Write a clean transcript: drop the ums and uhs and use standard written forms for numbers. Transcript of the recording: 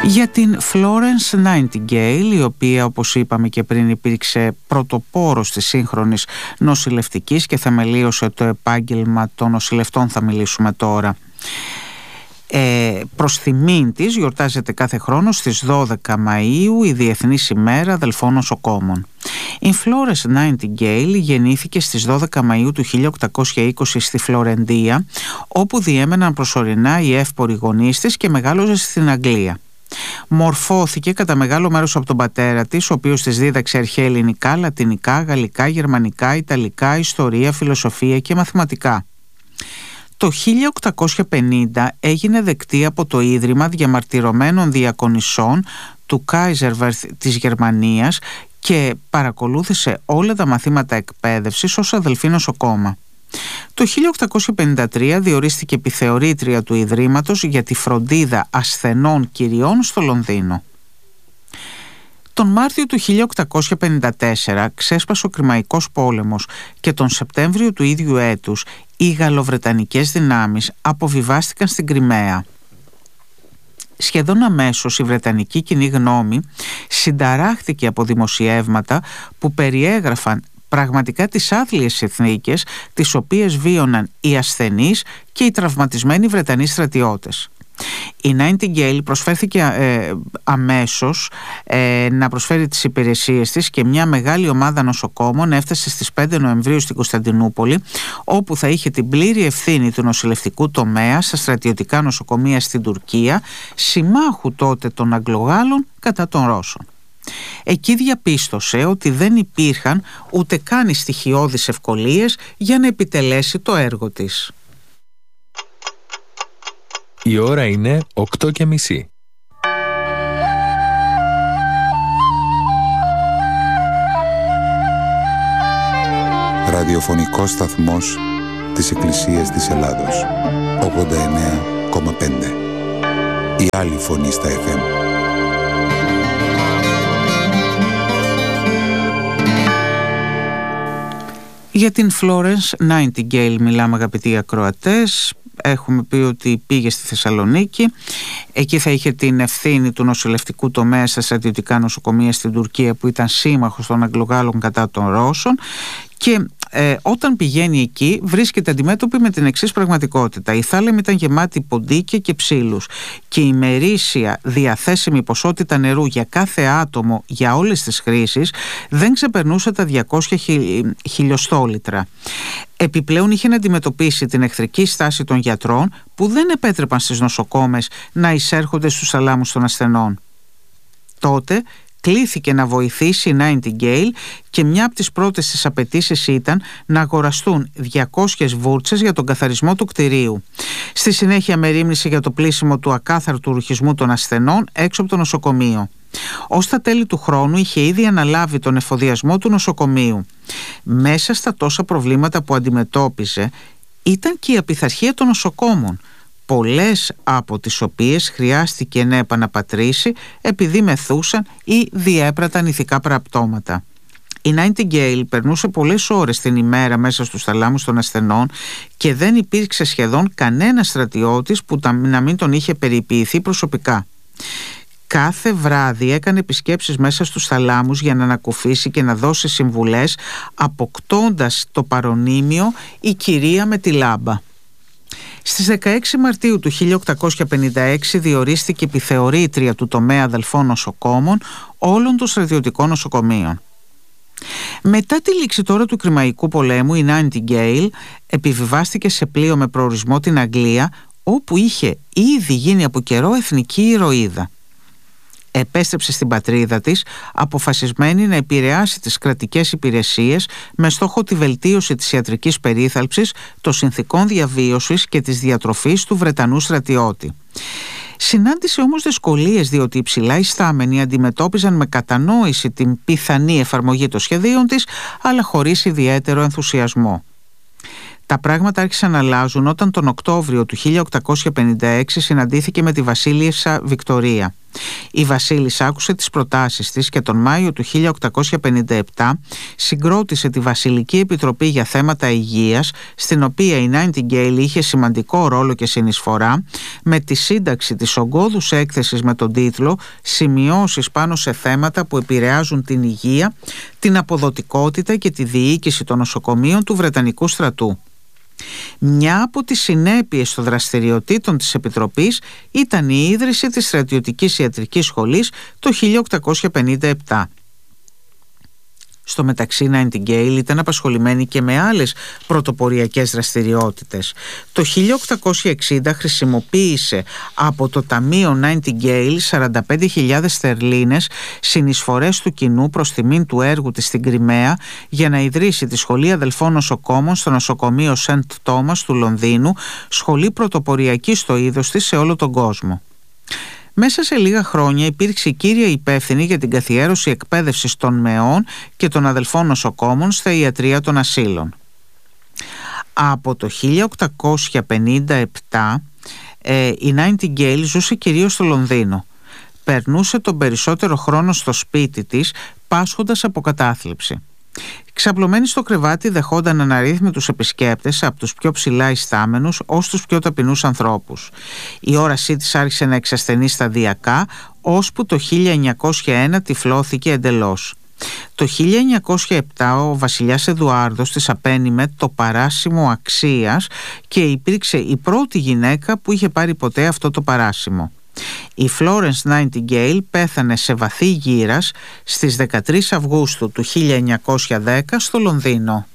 Για την Florence Nightingale, η οποία, όπως είπαμε και πριν, υπήρξε πρωτοπόρος της σύγχρονης νοσηλευτικής και θεμελίωσε το επάγγελμα των νοσηλευτών, θα μιλήσουμε τώρα. Προς τιμήν της γιορτάζεται κάθε χρόνο στις 12 Μαΐου η Διεθνής ημέρα αδελφών νοσοκόμων. Η Florence Nightingale γεννήθηκε στις 12 Μαΐου του 1820 στη Φλωρεντία, όπου διέμεναν προσωρινά οι εύποροι γονείς της, και μεγάλωσε στην Αγγλία. Μορφώθηκε κατά μεγάλο μέρος από τον πατέρα της, ο οποίος της δίδαξε αρχαία ελληνικά, λατινικά, γαλλικά, γερμανικά, ιταλικά, ιστορία, φιλοσοφία και μαθηματικά. Το 1850 έγινε δεκτή από το Ίδρυμα Διαμαρτυρωμένων Διακονισσών του Kaiserwerth της Γερμανίας και παρακολούθησε όλα τα μαθήματα εκπαίδευσης ως αδελφή νοσοκόμα. Το 1853 διορίστηκε επιθεωρήτρια του Ιδρύματος για τη φροντίδα ασθενών κυριών στο Λονδίνο. Τον Μάρτιο του 1854 ξέσπασε ο Κρημαϊκός πόλεμος και τον Σεπτέμβριο του ίδιου έτους οι γαλλοβρετανικές δυνάμεις αποβιβάστηκαν στην Κριμαία. Σχεδόν αμέσως η βρετανική κοινή γνώμη συνταράχθηκε από δημοσιεύματα που περιέγραφαν πραγματικά τις άθλιες συνθήκες τις οποίες βίωναν οι ασθενείς και οι τραυματισμένοι Βρετανοί στρατιώτες. Η Nightingale προσφέρθηκε αμέσως να προσφέρει τις υπηρεσίες της και μια μεγάλη ομάδα νοσοκόμων έφτασε στις 5 Νοεμβρίου στην Κωνσταντινούπολη, όπου θα είχε την πλήρη ευθύνη του νοσηλευτικού τομέα στα στρατιωτικά νοσοκομεία στην Τουρκία, συμμάχου τότε των Αγγλογάλων κατά των Ρώσων. Εκεί διαπίστωσε ότι δεν υπήρχαν ούτε καν οι στοιχειώδεις ευκολίες για να επιτελέσει το έργο της. Η ώρα είναι 8:30. Ραδιοφωνικός σταθμός της Εκκλησίας της Ελλάδος. 89,5. Η άλλη φωνή στα FM. Για την Florence Nightingale μιλάμε, αγαπητοί ακροατές. Έχουμε πει ότι πήγε στη Θεσσαλονίκη. Εκεί θα είχε την ευθύνη του νοσηλευτικού τομέα στα στρατιωτικά νοσοκομεία στην Τουρκία, που ήταν σύμμαχος των Αγγλογάλων κατά των Ρώσων, και όταν πηγαίνει εκεί βρίσκεται αντιμέτωπη με την εξής πραγματικότητα. Η θάλαμη ήταν γεμάτη ποντίκια και ψήλους και η ημερήσια διαθέσιμη ποσότητα νερού για κάθε άτομο για όλες τις χρήσεις δεν ξεπερνούσε τα 200 χιλιοστόλιτρα. Επιπλέον είχε να αντιμετωπίσει την εχθρική στάση των γιατρών, που δεν επέτρεπαν στις νοσοκόμες να εισέρχονται στους θαλάμους των ασθενών. Τότε κλήθηκε να βοηθήσει η Nightingale και μια από τις πρώτες της απαιτήσεις ήταν να αγοραστούν 200 βούρτσες για τον καθαρισμό του κτηρίου. Στη συνέχεια μερίμνησε για το πλύσιμο του ακάθαρτου ρουχισμού των ασθενών έξω από το νοσοκομείο. Ως τα τέλη του χρόνου είχε ήδη αναλάβει τον εφοδιασμό του νοσοκομείου. Μέσα στα τόσα προβλήματα που αντιμετώπιζε ήταν και η απειθαρχία των νοσοκόμων, πολλές από τις οποίες χρειάστηκε να επαναπατρίσει επειδή μεθούσαν ή διέπραταν ηθικά παραπτώματα. Η Nightingale περνούσε πολλές ώρες την ημέρα μέσα στους θαλάμους των ασθενών και δεν υπήρξε σχεδόν κανένα στρατιώτης που να μην τον είχε περιποιηθεί προσωπικά. Κάθε βράδυ έκανε επισκέψεις μέσα στους θαλάμους για να ανακουφίσει και να δώσει συμβουλές, αποκτώντας το παρωνύμιο «η κυρία με τη λάμπα». Στις 16 Μαρτίου του 1856 διορίστηκε επιθεωρήτρια του τομέα αδελφών νοσοκόμων όλων των στρατιωτικών νοσοκομείων. Μετά τη λήξη τώρα του Κρημαϊκού πολέμου, η Nightingale επιβιβάστηκε σε πλοίο με προορισμό την Αγγλία, όπου είχε ήδη γίνει από καιρό εθνική ηρωίδα. Επέστρεψε στην πατρίδα της αποφασισμένη να επηρεάσει τις κρατικές υπηρεσίες με στόχο τη βελτίωση της ιατρικής περίθαλψης, των συνθηκών διαβίωσης και της διατροφής του Βρετανού στρατιώτη. Συνάντησε όμως δυσκολίες, διότι οι ψηλά ιστάμενοι αντιμετώπιζαν με κατανόηση την πιθανή εφαρμογή των σχεδίων της, αλλά χωρίς ιδιαίτερο ενθουσιασμό. Τα πράγματα άρχισαν να αλλάζουν όταν τον Οκτώβριο του 1856 συναντήθηκε με τη βασίλισσα Βικτωρία. Η Βασίλισσα άκουσε τις προτάσεις της και τον Μάιο του 1857 συγκρότησε τη Βασιλική Επιτροπή για θέματα υγείας, στην οποία η Nightingale είχε σημαντικό ρόλο και συνεισφορά, με τη σύνταξη της ογκώδους έκθεσης με τον τίτλο «Σημειώσεις πάνω σε θέματα που επηρεάζουν την υγεία, την αποδοτικότητα και τη διοίκηση των νοσοκομείων του Βρετανικού στρατού». Μια από τις συνέπειες των δραστηριοτήτων της Επιτροπής ήταν η ίδρυση της Στρατιωτικής Ιατρικής Σχολής το 1857. Στο μεταξύ, Nightingale ήταν απασχολημένη και με άλλες πρωτοποριακές δραστηριότητες. Το 1860 χρησιμοποίησε από το Ταμείο Nightingale 45.000 στερλίνες συνεισφορές του κοινού προς τιμήν του έργου της στην Κριμαία για να ιδρύσει τη Σχολή Αδελφών Νοσοκόμων στο νοσοκομείο Σεντ Τόμας του Λονδίνου, σχολή πρωτοποριακή στο είδος της σε όλο τον κόσμο. Μέσα σε λίγα χρόνια υπήρξε η κύρια υπεύθυνη για την καθιέρωση εκπαίδευσης των μεών και των αδελφών νοσοκόμων στα ιατρεία των ασύλων. Από το 1857 η Nightingale ζούσε κυρίως στο Λονδίνο. Περνούσε τον περισσότερο χρόνο στο σπίτι της, πάσχοντας από κατάθλιψη. Ξαπλωμένη στο κρεβάτι, δεχόταν αναρρύθμιτους επισκέπτες, από τους πιο ψηλά ιστάμενους ως τους πιο ταπεινούς ανθρώπους. Η όρασή της άρχισε να εξασθενεί σταδιακά, ώσπου το 1901 τυφλώθηκε εντελώς. Το 1907 ο βασιλιάς Εδουάρδος της απένιμε το παράσημο αξίας και υπήρξε η πρώτη γυναίκα που είχε πάρει ποτέ αυτό το παράσημο. Η Florence Nightingale πέθανε σε βαθύ γύρας στις 13 Αυγούστου του 1910 στο Λονδίνο.